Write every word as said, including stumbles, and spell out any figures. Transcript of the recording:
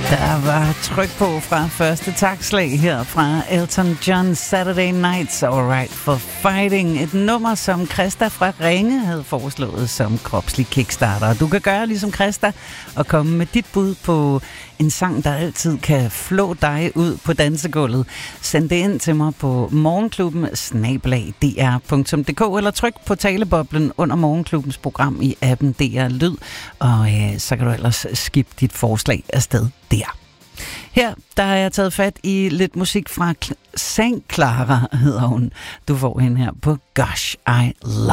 Der var tryk på fra første takslag her fra Elton John, Saturday Nights, Alright for Fighting. Et nummer, som Christa fra Ringe havde foreslået som kropslig kickstarter. Du kan gøre ligesom Christa og komme med dit bud på en sang, der altid kan flå dig ud på dansegulvet. Send det ind til mig på morgenklubben snabel-a d r punktum d k eller tryk på taleboblen under Morgenklubbens program i appen D R Lyd, og øh, så kan du ellers skippe dit forslag afsted der. Her, der har jeg taget fat i lidt musik fra Saint Clara, hedder hun. Du får hende her på Gosh, I Love